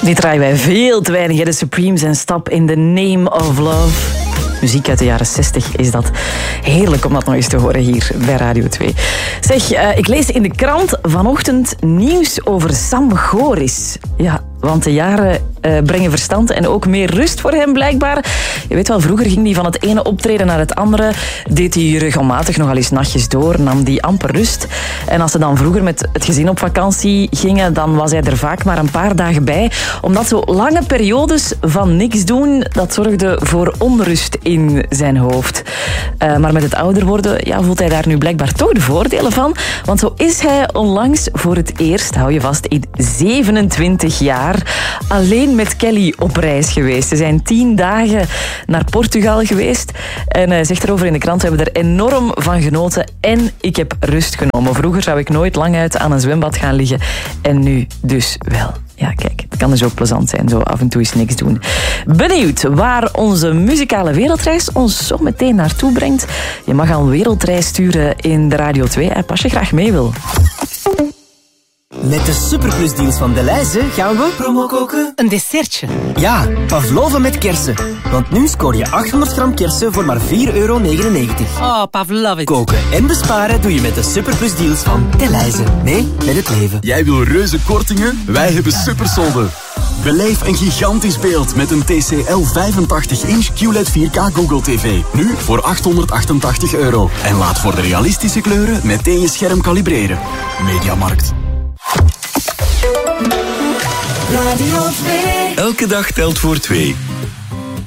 Die draaien wij veel te weinig. De Supremes en Stop in the Name of Love. Muziek uit de jaren 60 is dat. Heerlijk om dat nog eens te horen hier bij Radio 2. Zeg, ik lees in de krant vanochtend nieuws over Sam Goris. Ja, want de jaren brengen verstand en ook meer rust voor hem blijkbaar. Je weet wel, vroeger ging hij van het ene optreden naar het andere. Deed hij regelmatig nogal eens nachtjes door, nam hij amper rust. En als ze dan vroeger met het gezin op vakantie gingen, dan was hij er vaak maar een paar dagen bij. Omdat zo lange periodes van niks doen, dat zorgde voor onrust in zijn hoofd. Maar met het ouder worden voelt hij daar nu blijkbaar toch de voordelen van. Want zo is hij onlangs voor het eerst, hou je vast, in 27 jaar alleen met Kelly op reis geweest. Ze zijn 10 dagen naar Portugal geweest. En hij zegt erover in de krant, we hebben er enorm van genoten en ik heb rust genomen. Vroeger zou ik nooit lang uit aan een zwembad gaan liggen. En nu dus wel. Ja, kijk, het kan dus ook plezant zijn, zo af en toe eens niks doen. Benieuwd waar onze muzikale wereldreis ons zo meteen naartoe brengt? Je mag al een wereldreis sturen in de Radio 2-app als je graag mee wil. Met de superplusdeals van Delhaize gaan we promo koken. Een dessertje. Ja, pavlova met kersen. Want nu scoor je 800 gram kersen voor maar €4,99. Oh, pavlova. Koken en besparen doe je met de superplusdeals van Delhaize. Nee, met het leven. Jij wil reuze kortingen? Wij hebben supersolden. Beleef een gigantisch beeld met een TCL 85-inch QLED 4K Google TV. Nu voor €888. En laat voor de realistische kleuren meteen je scherm kalibreren. Mediamarkt. Radio 2. Elke dag telt voor 2.